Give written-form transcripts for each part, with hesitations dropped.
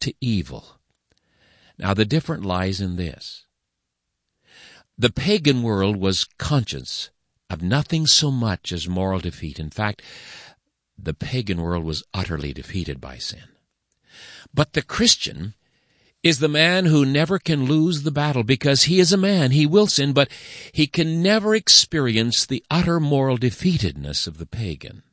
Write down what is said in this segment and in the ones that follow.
to evil. Now, the difference lies in this. The pagan world was conscious of nothing so much as moral defeat. In fact, the pagan world was utterly defeated by sin. But the Christian is the man who never can lose the battle, because he is a man. He will sin, but he can never experience the utter moral defeatedness of the pagan.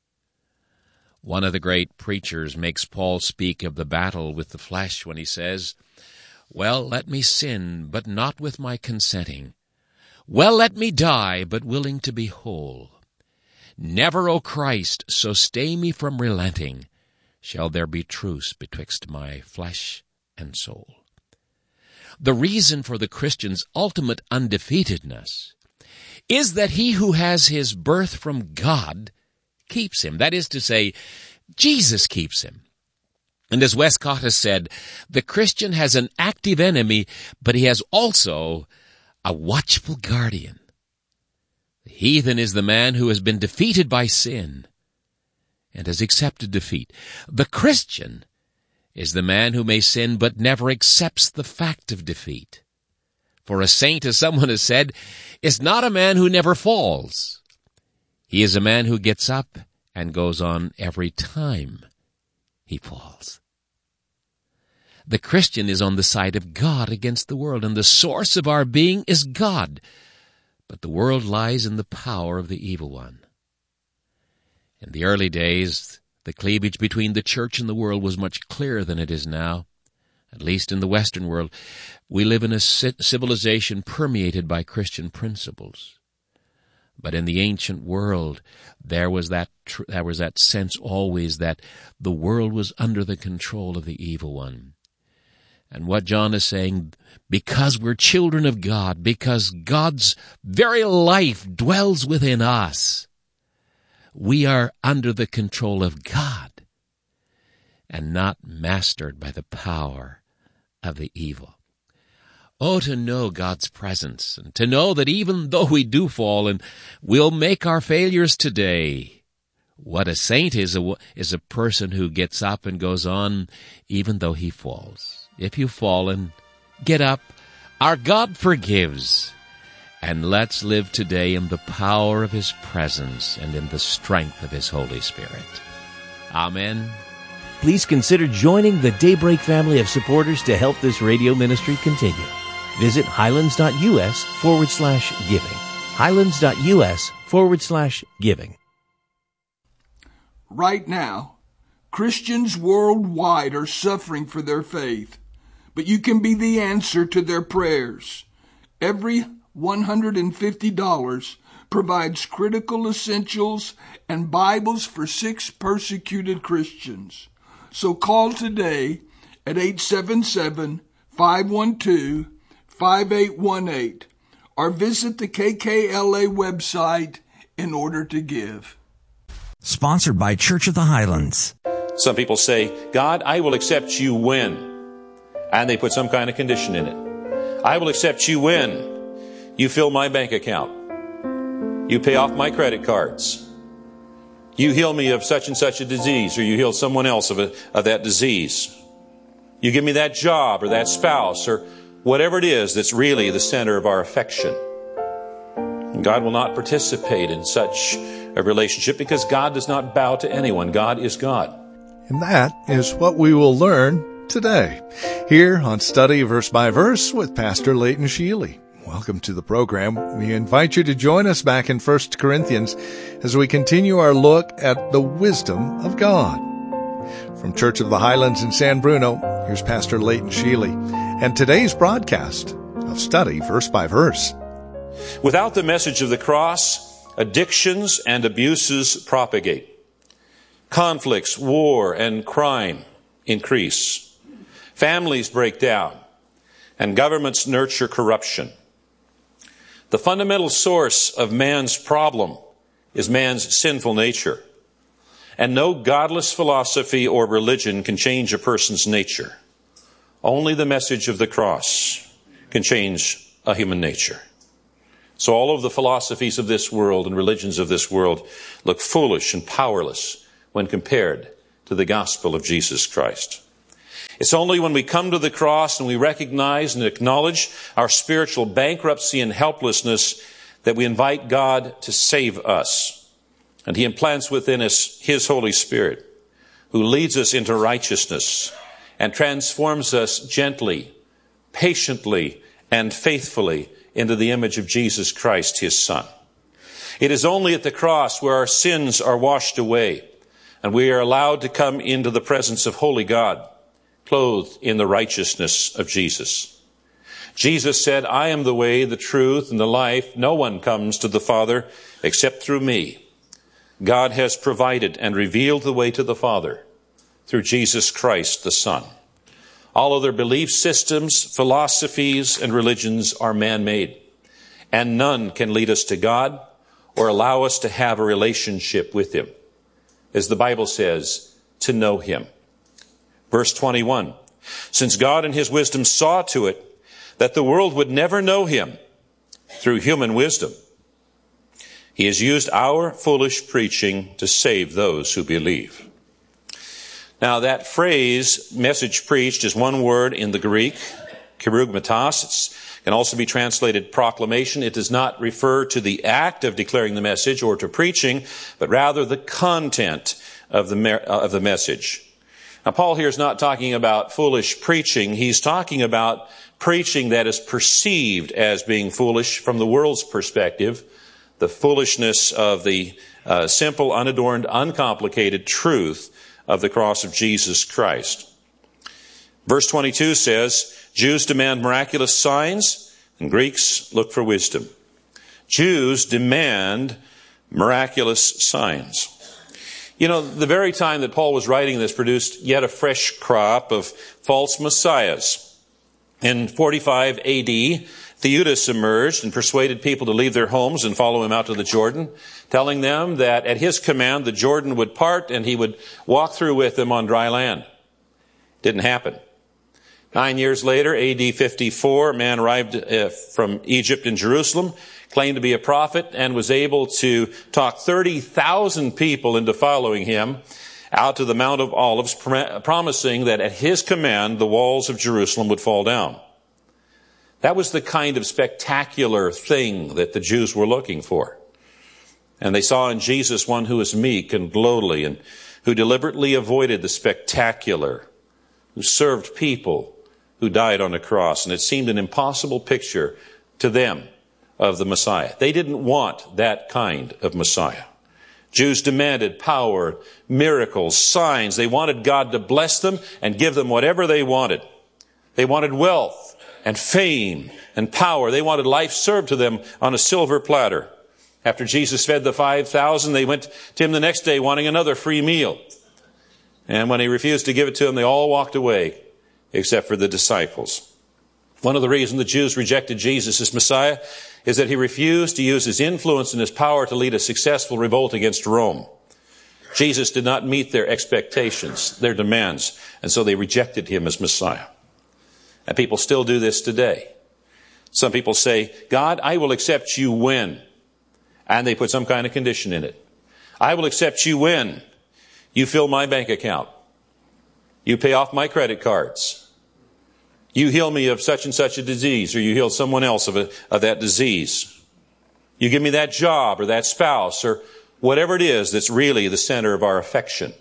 One of the great preachers makes Paul speak of the battle with the flesh when he says, "Well, let me sin, but not with my consenting. Well, let me die, but willing to be whole. Never, O Christ, so stay me from relenting, shall there be truce betwixt my flesh and soul." The reason for the Christian's ultimate undefeatedness is that he who has his birth from God keeps him. That is to say, Jesus keeps him. And as Westcott has said, the Christian has an active enemy, but he has also a watchful guardian. The heathen is the man who has been defeated by sin and has accepted defeat. The Christian is the man who may sin but never accepts the fact of defeat. For a saint, as someone has said, is not a man who never falls. He is a man who gets up and goes on every time he falls. The Christian is on the side of God against the world, and the source of our being is God. But the world lies in the power of the evil one. In the early days, the cleavage between the church and the world was much clearer than it is now. At least in the Western world, we live in a civilization permeated by Christian principles. But in the ancient world, there was that sense always that the world was under the control of the evil one. And what John is saying, because we're children of God, because God's very life dwells within us, we are under the control of God and not mastered by the power of the evil. Oh, to know God's presence, and to know that even though we do fall and we'll make our failures today, what a saint is a person who gets up and goes on even though he falls. If you've fallen, get up. Our God forgives. And let's live today in the power of His presence and in the strength of His Holy Spirit. Amen. Please consider joining the Daybreak family of supporters to help this radio ministry continue. Visit highlands.us/giving. highlands.us/giving. Right now, Christians worldwide are suffering for their faith, but you can be the answer to their prayers. Every $150 provides critical essentials and Bibles for 6 persecuted Christians. So call today at 877-512-5818 or visit the KKLA website in order to give. Sponsored by Church of the Highlands. Some people say, God, I will accept you when. And they put some kind of condition in it. I will accept you when you fill my bank account. You pay off my credit cards. You heal me of such and such a disease, or you heal someone else of that disease. You give me that job or that spouse or whatever it is that's really the center of our affection. And God will not participate in such a relationship because God does not bow to anyone. God is God. And that is what we will learn today, here on Study Verse by Verse with Pastor Leighton Sheely. Welcome to the program. We invite you to join us back in 1 Corinthians as we continue our look at the wisdom of God. From Church of the Highlands in San Bruno, here's Pastor Leighton Sheely and today's broadcast of Study Verse by Verse. Without the message of the cross, addictions and abuses propagate. Conflicts, war, and crime increase. Families break down, and governments nurture corruption. The fundamental source of man's problem is man's sinful nature. And no godless philosophy or religion can change a person's nature. Only the message of the cross can change a human nature. So all of the philosophies of this world and religions of this world look foolish and powerless when compared to the gospel of Jesus Christ. It's only when we come to the cross and we recognize and acknowledge our spiritual bankruptcy and helplessness that we invite God to save us. And He implants within us His Holy Spirit, who leads us into righteousness and transforms us gently, patiently, and faithfully into the image of Jesus Christ, His Son. It is only at the cross where our sins are washed away and we are allowed to come into the presence of holy God, clothed in the righteousness of Jesus. Jesus said, I am the way, the truth, and the life. No one comes to the Father except through me. God has provided and revealed the way to the Father through Jesus Christ, the Son. All other belief systems, philosophies, and religions are man-made, and none can lead us to God or allow us to have a relationship with Him. As the Bible says, to know Him. Verse 21, since God in His wisdom saw to it that the world would never know Him through human wisdom, He has used our foolish preaching to save those who believe. Now that phrase, message preached, is one word in the Greek, kerugmatos. It can also be translated proclamation. It does not refer to the act of declaring the message or to preaching, but rather the content of the message. Now Paul here is not talking about foolish preaching. He's talking about preaching that is perceived as being foolish from the world's perspective, the foolishness of the simple, unadorned, uncomplicated truth of the cross of Jesus Christ. Verse 22 says, Jews demand miraculous signs, and Greeks look for wisdom. Jews demand miraculous signs. You know, the very time that Paul was writing this produced yet a fresh crop of false messiahs. In 45 AD, Theudas emerged and persuaded people to leave their homes and follow him out to the Jordan, telling them that at his command the Jordan would part and he would walk through with them on dry land. Didn't happen. 9 years later, AD 54, a man arrived from Egypt in Jerusalem, claimed to be a prophet, and was able to talk 30,000 people into following him out to the Mount of Olives, promising that at his command the walls of Jerusalem would fall down. That was the kind of spectacular thing that the Jews were looking for. And they saw in Jesus one who was meek and lowly and who deliberately avoided the spectacular, who served people, who died on a cross. And it seemed an impossible picture to them of the Messiah. They didn't want that kind of Messiah. Jews demanded power, miracles, signs. They wanted God to bless them and give them whatever they wanted. They wanted wealth and fame and power. They wanted life served to them on a silver platter. After Jesus fed the 5,000, they went to him the next day wanting another free meal. And when he refused to give it to them, they all walked away, except for the disciples. One of the reasons the Jews rejected Jesus as Messiah is that he refused to use his influence and his power to lead a successful revolt against Rome. Jesus did not meet their expectations, their demands, and so they rejected him as Messiah. And people still do this today. Some people say, God, I will accept you when, and they put some kind of condition in it. I will accept you when you fill my bank account. You pay off my credit cards. You heal me of such and such a disease, or you heal someone else of that disease. You give me that job or that spouse or whatever it is that's really the center of our affection.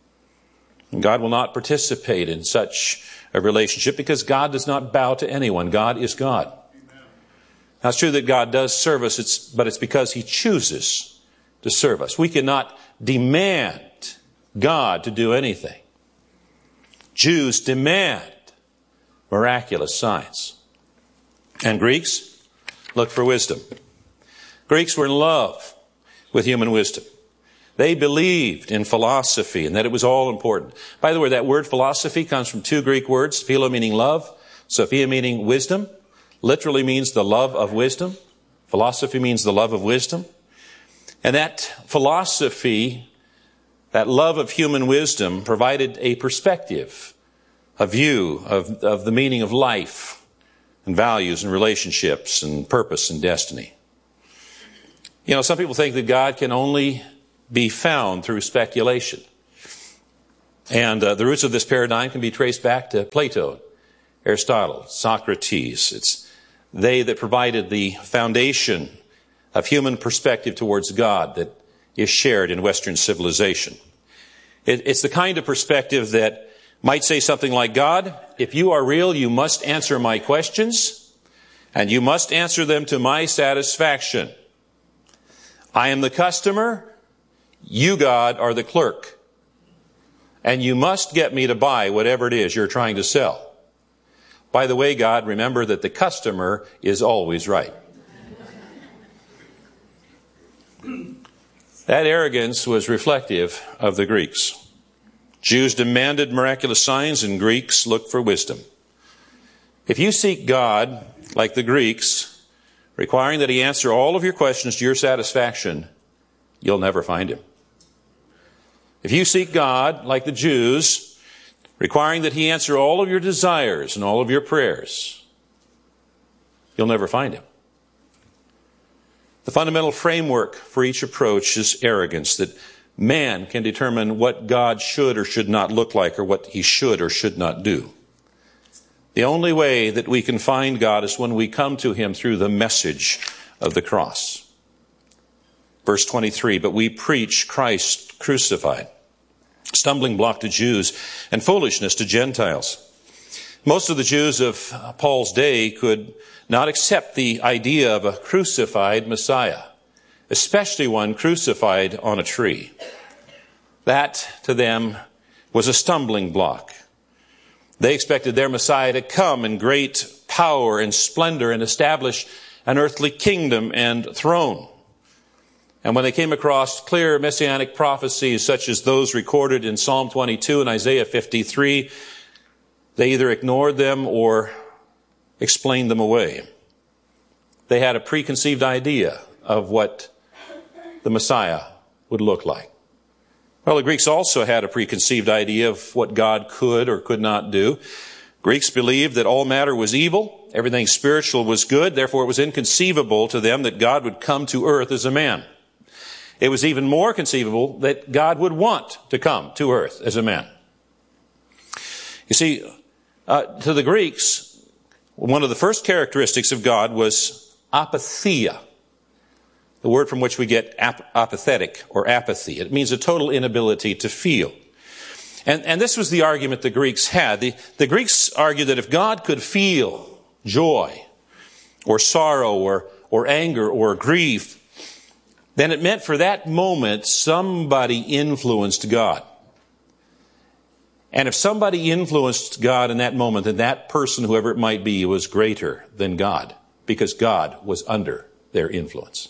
And God will not participate in such a relationship because God does not bow to anyone. God is God. Amen. Now it's true that God does serve us, but it's because he chooses to serve us. We cannot demand God to do anything. Jews demand miraculous signs. And Greeks look for wisdom. Greeks were in love with human wisdom. They believed in philosophy and that it was all important. By the way, that word philosophy comes from two Greek words, philo meaning love, sophia meaning wisdom, literally means the love of wisdom. Philosophy means the love of wisdom. And that philosophy, that love of human wisdom, provided a perspective, a view of the meaning of life and values and relationships and purpose and destiny. You know, some people think that God can only be found through speculation. And the roots of this paradigm can be traced back to Plato, Aristotle, Socrates. It's they that provided the foundation of human perspective towards God that is shared in Western civilization. It's the kind of perspective that might say something like, God, if you are real, you must answer my questions, and you must answer them to my satisfaction. I am the customer, you, God, are the clerk, and you must get me to buy whatever it is you're trying to sell. By the way, God, remember that the customer is always right. That arrogance was reflective of the Greeks. Jews demanded miraculous signs, and Greeks looked for wisdom. If you seek God, like the Greeks, requiring that He answer all of your questions to your satisfaction, you'll never find Him. If you seek God, like the Jews, requiring that He answer all of your desires and all of your prayers, you'll never find Him. The fundamental framework for each approach is arrogance, that man can determine what God should or should not look like, or what He should or should not do. The only way that we can find God is when we come to Him through the message of the cross. Verse 23, but we preach Christ crucified, stumbling block to Jews and foolishness to Gentiles. Most of the Jews of Paul's day could not accept the idea of a crucified Messiah, especially one crucified on a tree. That, to them, was a stumbling block. They expected their Messiah to come in great power and splendor and establish an earthly kingdom and throne. And when they came across clear messianic prophecies such as those recorded in Psalm 22 and Isaiah 53, they either ignored them or explained them away. They had a preconceived idea of what the Messiah would look like. Well, the Greeks also had a preconceived idea of what God could or could not do. Greeks believed that all matter was evil, everything spiritual was good, therefore it was inconceivable to them that God would come to earth as a man. It was even more conceivable that God would want to come to earth as a man. You see, to the Greeks, one of the first characteristics of God was apatheia, the word from which we get apathetic or apathy. It means a total inability to feel. And this was the argument the Greeks had. The Greeks argued that if God could feel joy or sorrow or anger or grief, then it meant for that moment somebody influenced God. And if somebody influenced God in that moment, then that person, whoever it might be, was greater than God, because God was under their influence.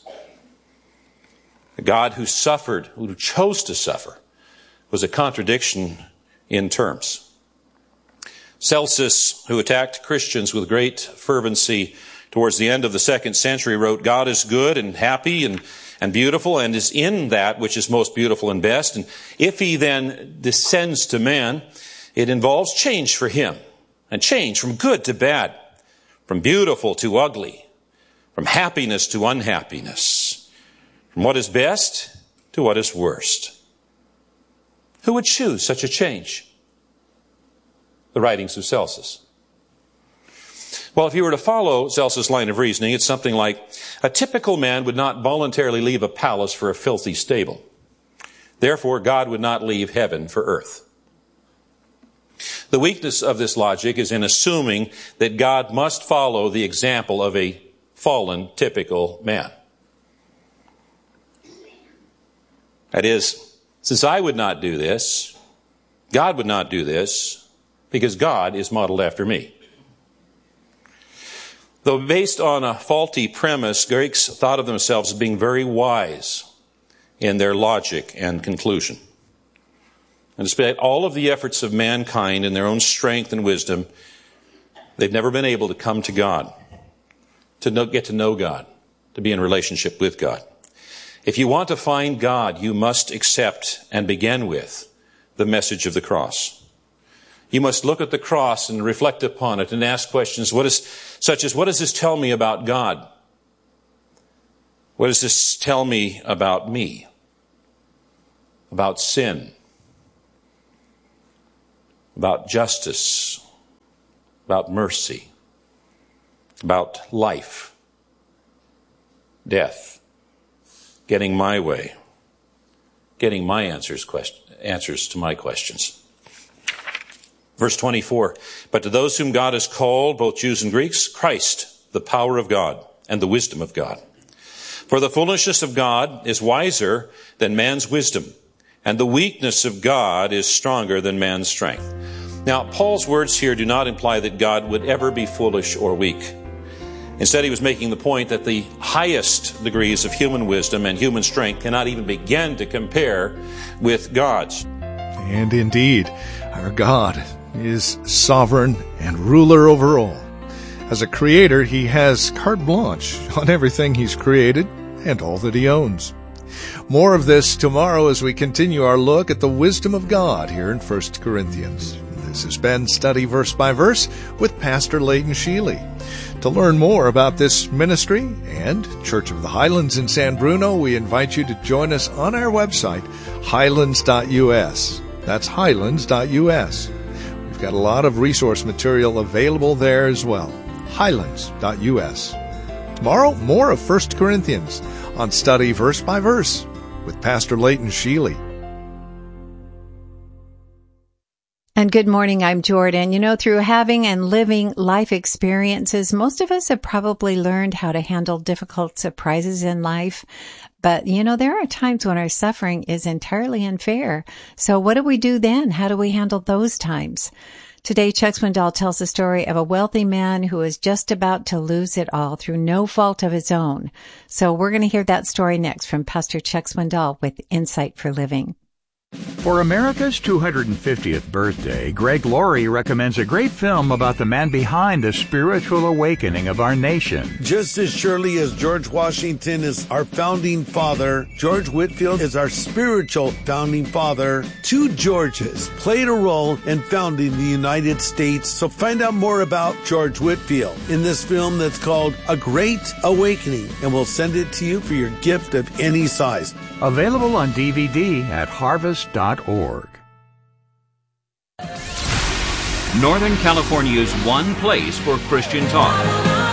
A God who suffered, who chose to suffer, was a contradiction in terms. Celsus, who attacked Christians with great fervency towards the end of the 2nd century, wrote, God is good and happy and beautiful, and is in that which is most beautiful and best. And if He then descends to man, it involves change for Him, and change from good to bad, from beautiful to ugly, from happiness to unhappiness, from what is best to what is worst. Who would choose such a change? The writings of Celsus. Well, if you were to follow Celsus' line of reasoning, it's something like, a typical man would not voluntarily leave a palace for a filthy stable. Therefore, God would not leave heaven for earth. The weakness of this logic is in assuming that God must follow the example of a fallen, typical man. That is, since I would not do this, God would not do this, because God is modeled after me. Though based on a faulty premise, Greeks thought of themselves as being very wise in their logic and conclusion. And despite all of the efforts of mankind in their own strength and wisdom, they've never been able to come to God, to get to know God, to be in relationship with God. If you want to find God, you must accept and begin with the message of the cross. You must look at the cross and reflect upon it and ask questions such as, what does this tell me about God? What does this tell me about me? About sin? about justice, about mercy, about life, death, getting my way, getting my answers to my questions. Verse 24, but to those whom God has called, both Jews and Greeks, Christ, the power of God and the wisdom of God. For the foolishness of God is wiser than man's wisdom, and the weakness of God is stronger than man's strength. Now, Paul's words here do not imply that God would ever be foolish or weak. Instead, he was making the point that the highest degrees of human wisdom and human strength cannot even begin to compare with God's. And indeed, our God is sovereign and ruler over all. As a creator, he has carte blanche on everything he's created and all that he owns. More of this tomorrow as we continue our look at the wisdom of God here in 1 Corinthians. This has been Study Verse by Verse with Pastor Leighton Sheely. To learn more about this ministry and Church of the Highlands in San Bruno, we invite you to join us on our website, highlands.us. That's highlands.us. We've got a lot of resource material available there as well. highlands.us. Tomorrow, more of 1 Corinthians on Study Verse by Verse with Pastor Leighton Sheely. And good morning, I'm Jordan. You know, through having and living life experiences, most of us have probably learned how to handle difficult surprises in life. But, you know, there are times when our suffering is entirely unfair. So what do we do then? How do we handle those times? Today, Chuck Swindoll tells the story of a wealthy man who is just about to lose it all through no fault of his own. So we're going to hear that story next from Pastor Chuck Swindoll with Insight for Living. For America's 250th birthday, Greg Laurie recommends a great film about the man behind the spiritual awakening of our nation. Just as surely as George Washington is our founding father, George Whitefield is our spiritual founding father. Two Georges played a role in founding the United States. So find out more about George Whitefield in this film that's called A Great Awakening, and we'll send it to you for your gift of any size. Available on DVD at harvest.org. Northern California's one place for Christian talk.